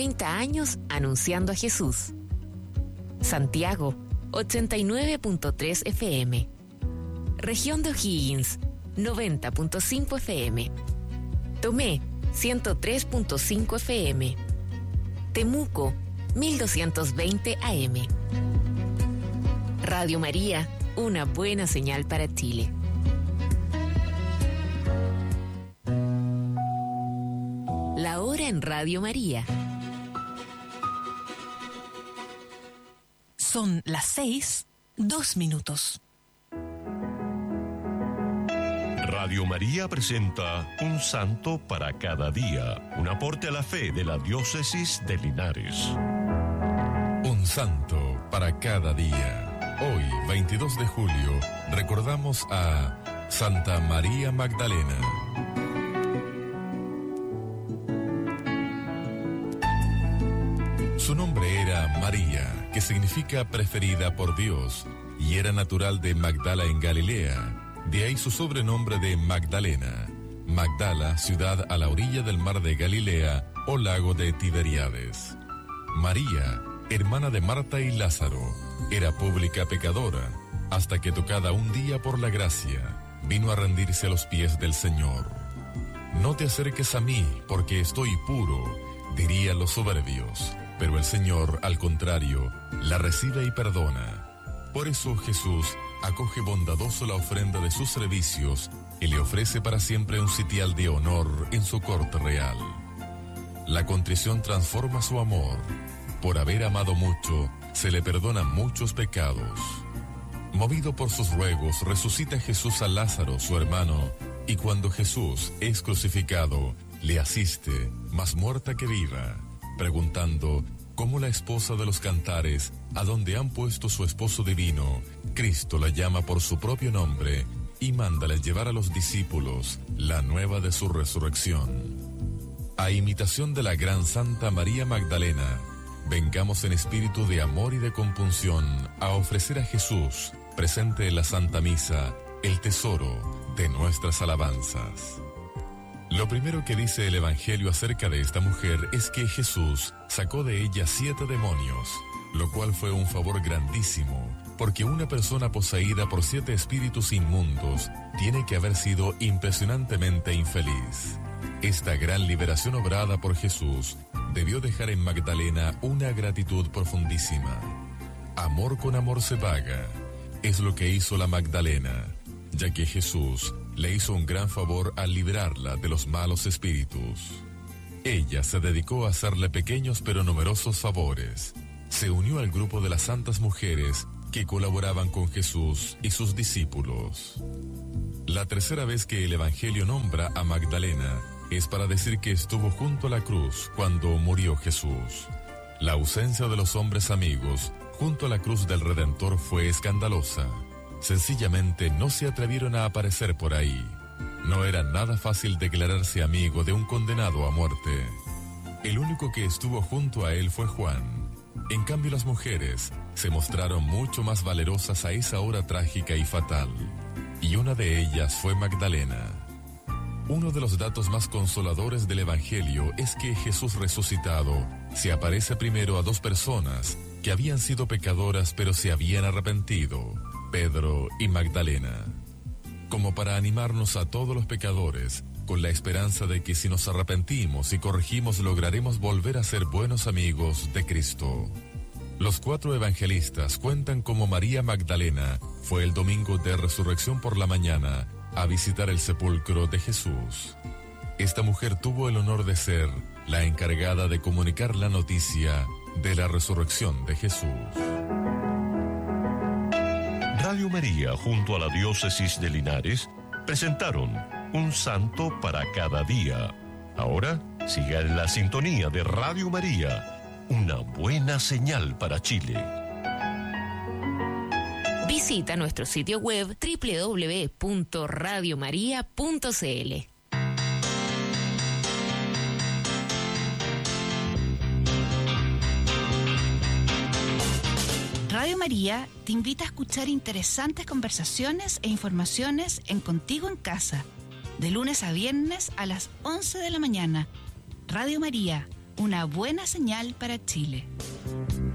30 años anunciando a Jesús. Santiago, 89.3 FM. Región de O'Higgins, 90.5 FM. Tomé, 103.5 FM. Temuco, 1220 AM. Radio María, una buena señal para Chile. La hora en Radio María. Son las 6:02. Radio María presenta Un Santo para cada día, un aporte a la fe de la Diócesis de Linares. Un Santo para cada día. Hoy, 22 de julio, recordamos a Santa María Magdalena. Su nombre era María, que significa preferida por Dios, y era natural de Magdala en Galilea. De ahí su sobrenombre de Magdalena. Magdala, ciudad a la orilla del mar de Galilea o lago de Tiberíades. María, hermana de Marta y Lázaro, era pública pecadora, hasta que tocada un día por la gracia, vino a rendirse a los pies del Señor. No te acerques a mí, porque estoy puro, dirían los soberbios. Pero el Señor, al contrario, la recibe y perdona. Por eso Jesús acoge bondadoso la ofrenda de sus servicios y le ofrece para siempre un sitial de honor en su corte real. La contrición transforma su amor. Por haber amado mucho, se le perdonan muchos pecados. Movido por sus ruegos, resucita Jesús a Lázaro, su hermano, y cuando Jesús es crucificado, le asiste, más muerta que viva, preguntando cómo la esposa de los cantares, a donde han puesto su esposo divino, Cristo la llama por su propio nombre y mándale llevar a los discípulos la nueva de su resurrección. A imitación de la gran Santa María Magdalena, vengamos en espíritu de amor y de compunción a ofrecer a Jesús, presente en la Santa Misa, el tesoro de nuestras alabanzas. Lo primero que dice el Evangelio acerca de esta mujer es que Jesús sacó de ella 7 demonios, lo cual fue un favor grandísimo, porque una persona poseída por 7 espíritus inmundos tiene que haber sido impresionantemente infeliz. Esta gran liberación obrada por Jesús debió dejar en Magdalena una gratitud profundísima. Amor con amor se paga, es lo que hizo la Magdalena, ya que Jesús le hizo un gran favor al liberarla de los malos espíritus. Ella se dedicó a hacerle pequeños pero numerosos favores. Se unió al grupo de las santas mujeres que colaboraban con Jesús y sus discípulos. La tercera vez que el Evangelio nombra a Magdalena es para decir que estuvo junto a la cruz cuando murió Jesús. La ausencia de los hombres amigos junto a la cruz del Redentor fue escandalosa. Sencillamente no se atrevieron a aparecer por ahí. No era nada fácil declararse amigo de un condenado a muerte. El único que estuvo junto a él fue Juan. En cambio, las mujeres se mostraron mucho más valerosas a esa hora trágica y fatal. Y una de ellas fue Magdalena. Uno de los datos más consoladores del Evangelio es que Jesús resucitado se aparece primero a 2 personas que habían sido pecadoras pero se habían arrepentido: Pedro y Magdalena, como para animarnos a todos los pecadores, con la esperanza de que si nos arrepentimos y corregimos lograremos volver a ser buenos amigos de Cristo. Los 4 evangelistas cuentan cómo María Magdalena fue el domingo de resurrección por la mañana a visitar el sepulcro de Jesús. Esta mujer tuvo el honor de ser la encargada de comunicar la noticia de la resurrección de Jesús. Radio María junto a la Diócesis de Linares presentaron Un Santo para cada día. Ahora siga en la sintonía de Radio María, una buena señal para Chile. Visita nuestro sitio web www.radiomaria.cl. Radio María te invita a escuchar interesantes conversaciones e informaciones en Contigo en Casa, de lunes a viernes a las 11 de la mañana. Radio María, una buena señal para Chile.